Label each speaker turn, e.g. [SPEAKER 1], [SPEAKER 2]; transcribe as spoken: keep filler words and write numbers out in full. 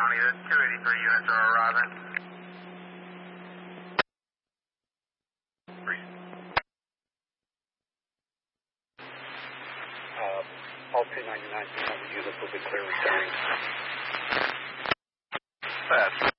[SPEAKER 1] County. The two eighty-three units are arriving.
[SPEAKER 2] Three. Uh, all two ninety-nine units will be clear returning.
[SPEAKER 1] That's